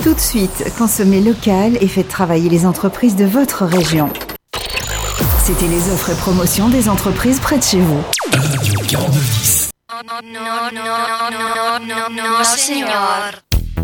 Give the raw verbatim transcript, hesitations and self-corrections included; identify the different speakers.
Speaker 1: Tout de suite, consommez local et faites travailler les entreprises de votre région. C'était les offres et promotions des entreprises près de chez vous.
Speaker 2: Radio quarante-neuf dix.
Speaker 3: No, no, no, no, no, no, no, señor.